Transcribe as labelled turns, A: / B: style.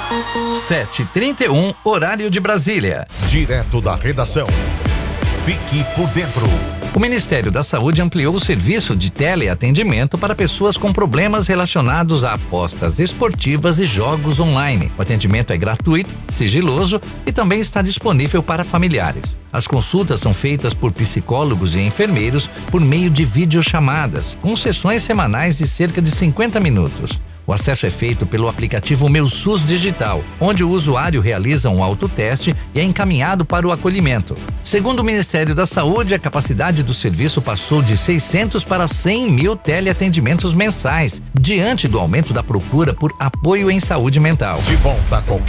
A: 7h31, horário de Brasília.
B: Direto da redação. Fique por dentro.
A: O Ministério da Saúde ampliou o serviço de teleatendimento para pessoas com problemas relacionados a apostas esportivas e jogos online. O atendimento é gratuito, sigiloso e também está disponível para familiares. As consultas são feitas por psicólogos e enfermeiros por meio de videochamadas, com sessões semanais de cerca de 50 minutos. O acesso é feito pelo aplicativo Meu SUS Digital, onde o usuário realiza um autoteste e é encaminhado para o acolhimento. Segundo o Ministério da Saúde, a capacidade do serviço passou de 600 para 100 mil teleatendimentos mensais, diante do aumento da procura por apoio em saúde mental.
B: De volta com